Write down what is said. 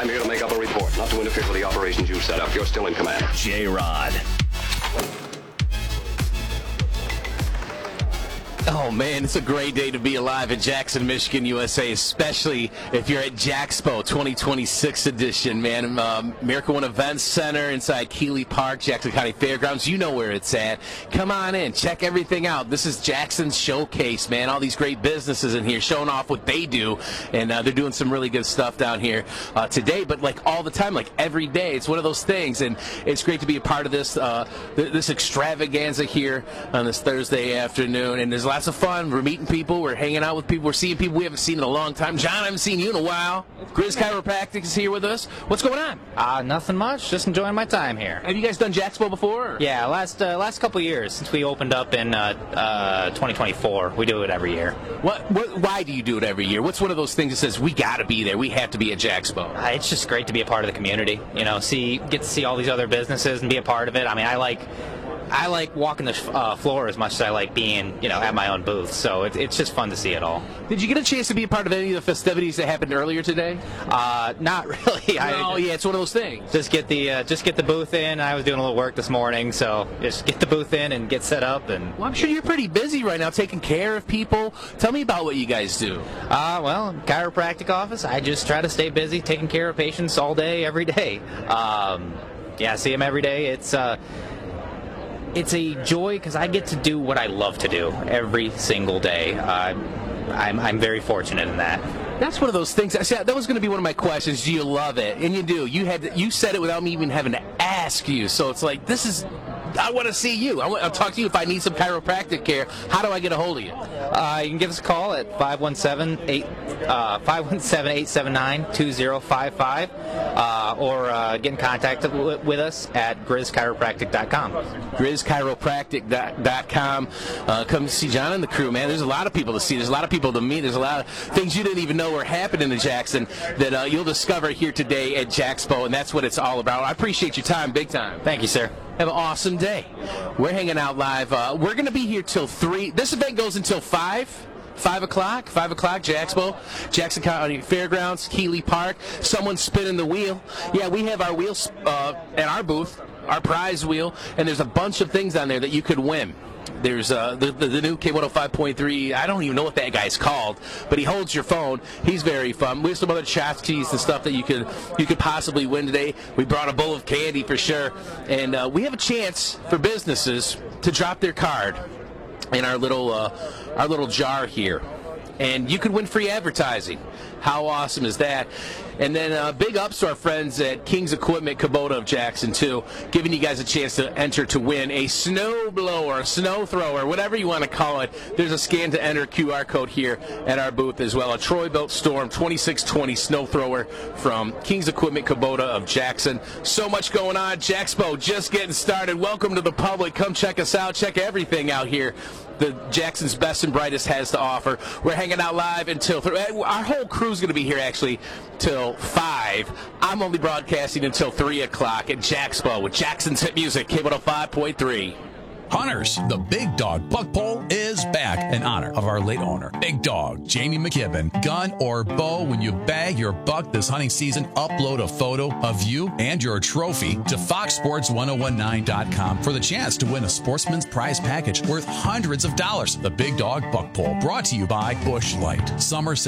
I'm here to make up a report, not to interfere with the operations you set up. You're still in command. J-Rod. Oh, man, it's a great day to be alive in Jackson, Michigan, USA, especially if you're at JAXPO 2026 edition, man. Miracle One Events Center inside Keeley Park, Jackson County Fairgrounds. You know where it's at. Come on in. Check everything out. This is Jackson's showcase, man. All these great businesses in here showing off what they do, and they're doing some really good stuff down here today, but like all the time, like every day. It's one of those things, and it's great to be a part of this this extravaganza here on this Thursday afternoon, and there's lots of fun. We're meeting people. We're hanging out with people. We're seeing people we haven't seen in a long time. John, I haven't seen you in a while. Grizz Chiropractic is here with us. What's going on? Nothing much. Just enjoying my time here. Have you guys done JAXPO before? Or? Yeah, last couple years since we opened up in 2024. We do it every year. Why do you do it every year? What's one of those things that says we got to be there? We have to be at JAXPO. It's just great to be a part of the community. You know, get to see all these other businesses and be a part of it. I mean, I like walking the floor as much as I like being, at my own booth. So it's just fun to see it all. Did you get a chance to be a part of any of the festivities that happened earlier today? Not really. Oh, yeah, it's one of those things. Just get the booth in. I was doing a little work this morning, so just get the booth in and get set up. And well, I'm sure you're pretty busy right now, taking care of people. Tell me about what you guys do. Well, chiropractic office. I just try to stay busy, taking care of patients all day, every day. Yeah, see them every day. It's a joy because I get to do what I love to do every single day. I'm very fortunate in that. That's one of those things. See, that was going to be one of my questions. Do you love it? And you do. You said it without me even having to ask you. So it's like, I want to see you. I'll talk to you if I need some chiropractic care. How do I get a hold of you? You can give us a call at 517-879-2055 or get in contact with us at grizzchiropractic.com. grizzchiropractic.com. Come see John and the crew, man. There's a lot of people to see. There's a lot of people to meet. There's a lot of things you didn't even know were happening in Jackson that you'll discover here today at JAXPO, and that's what it's all about. I appreciate your time, big time. Thank you, sir. Have an awesome day. We're hanging out live. We're going to be here till 3. This event goes until 5 o'clock, JAXPO, Jackson County Fairgrounds, Keeley Park. Someone's spinning the wheel. Yeah, we have our wheels at our booth, our prize wheel, and there's a bunch of things on there that you could win. There's the new K105.3. I don't even know what that guy's called, but he holds your phone. He's very fun. We have some other tchotchkes and stuff that you could possibly win today. We brought a bowl of candy for sure, and we have a chance for businesses to drop their card in our little jar here, and you could win free advertising. How awesome is that? And then big ups to our friends at King's Equipment Kubota of Jackson, too, giving you guys a chance to enter to win a snow blower, a snow thrower, whatever you want to call it. There's a scan to enter QR code here at our booth as well. A Troy-built Storm 2620 snow thrower from King's Equipment Kubota of Jackson. So much going on. JAXPO just getting started. Welcome to the public. Come check us out. Check everything out here the Jackson's best and brightest has to offer. We're hanging out live until our whole crew's going to be here actually till 5. I'm only broadcasting until 3 o'clock at JAXPO with Jackson's hit music, K105.3. Hunters, the Big Dog Buck Pole is back in honor of our late owner, Big Dog Jamie McKibben. Gun or bow, when you bag your buck this hunting season, upload a photo of you and your trophy to foxsports1019.com for the chance to win a Sportsman's Prize package worth hundreds of dollars. The Big Dog Buck Pole, brought to you by Busch Light. Summer